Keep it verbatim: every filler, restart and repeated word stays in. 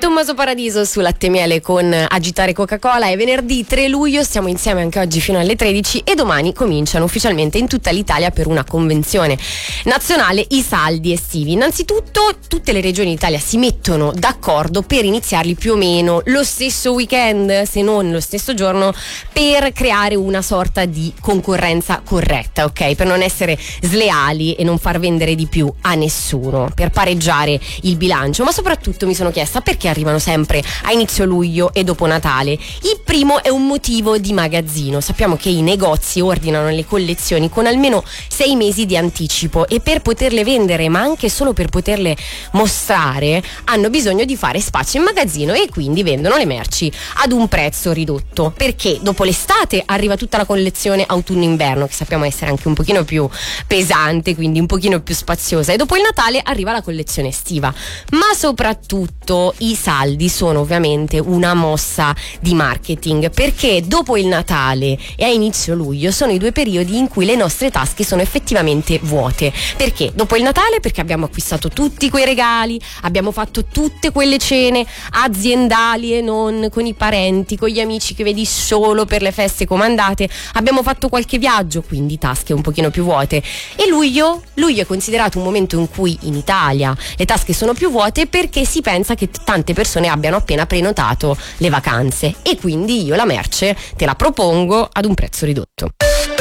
Tommaso Paradiso su Latte e Miele con Agitare Coca-Cola. È venerdì tre luglio, stiamo insieme anche oggi fino alle tredici e domani cominciano ufficialmente in tutta l'Italia per una convenzione nazionale i saldi estivi. Innanzitutto tutte le regioni d'Italia si mettono d'accordo per iniziarli più o meno lo stesso weekend, se non lo stesso giorno, per creare una sorta di concorrenza corretta, ok? Per non essere sleali e non far vendere di più a nessuno, per pareggiare il bilancio. Ma soprattutto mi sono chiesta perché arrivano sempre a inizio luglio e dopo Natale. Il primo è un motivo di magazzino. Sappiamo che i negozi ordinano le collezioni con almeno sei mesi di anticipo e per poterle vendere, ma anche solo per poterle mostrare, hanno bisogno di fare spazio in magazzino e quindi vendono le merci ad un prezzo ridotto, perché dopo l'estate arriva tutta la collezione autunno-inverno, che sappiamo essere anche un pochino più pesante, quindi un pochino più spaziosa, e dopo il Natale arriva la collezione estiva. Ma soprattutto i saldi sono ovviamente una mossa di marketing, perché dopo il Natale e a inizio luglio sono i due periodi in cui le nostre tasche sono effettivamente vuote. Perché? Dopo il Natale perché abbiamo acquistato tutti quei regali, abbiamo fatto tutte quelle cene aziendali e non, con i parenti, con gli amici che vedi solo per le feste comandate, abbiamo fatto qualche viaggio, quindi tasche un pochino più vuote. E luglio? Luglio è considerato un momento in cui in Italia le tasche sono più vuote perché si pensa che tante persone abbiano appena prenotato le vacanze e quindi io la merce te la propongo ad un prezzo ridotto.